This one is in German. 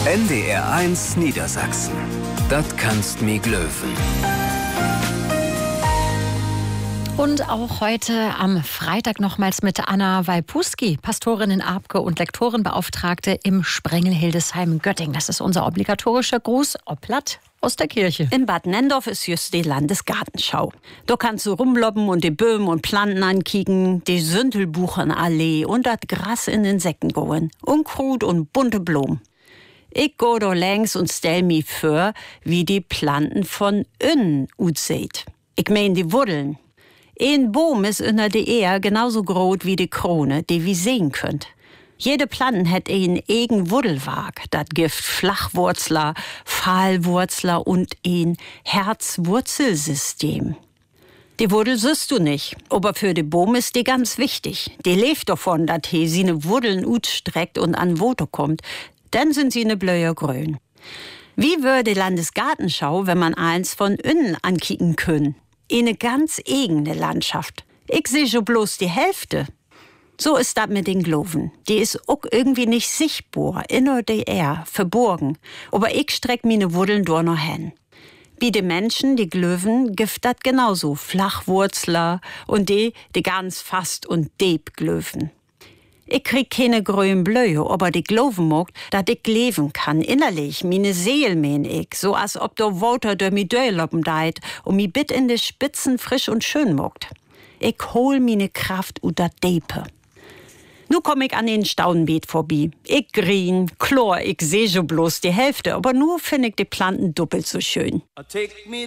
NDR1 Niedersachsen. Das kannst mi glöwen. Und auch heute am Freitag nochmals mit Anna Walpuski, Pastorin in Abke und Lektorenbeauftragte im Sprengel Hildesheim Göttingen. Das ist unser obligatorischer Gruß, Oblatt aus der Kirche. In Bad Nendorf ist just die Landesgartenschau. Da kannst du rumloppen und die Böhmen und Planten ankicken, die Sündelbuchenallee und das Gras in den Säcken goen. Unkrut und bunte Blumen. Ich go da längs und stell mi vor, wie die Planten von innen utseht. Ich mein die Wurdeln. Ein Baum ist unter der Erde genauso groß wie die Krone, die wir sehen könnt. Jede Pflanze hat einen eigenen Wurdelwag. Das gibt Flachwurzler, Pfahlwurzler und ein Herzwurzelsystem. Die Wurzel siehst du nicht, aber für den Baum ist die ganz wichtig. Die lebt davon, dass he seine Wurzeln utstreckt und an Woto kommt. Dann sind sie ne blöiergrün. Wie würde die Landesgartenschau, wenn man eins von innen ankicken können? Eine ganz eigene Landschaft. Ich sehe schon bloß die Hälfte. So ist das mit den Gloven. Die ist auch irgendwie nicht sichtbar, inner der Erde, verborgen. Aber ich streck meine Wurzeln da noch hin. Wie die Menschen, die Glöwen, gibt das genauso. Flachwurzler und die ganz fast und deep Glöwen. Ich krieg keine grünen Blöhe, aber die glauben mag, dass ich leben kann, innerlich, meine Seele mein ich, so als ob der Water durch mi durchloppen deit und mi bit in de Spitzen frisch und schön mogt. Ich hol meine Kraft ut dat Depe. Nu komm ich an den Staunbeet vorbei. Ich grien, klar, ich seh schon bloß die Hälfte, aber nur find ich die Planten doppelt so schön.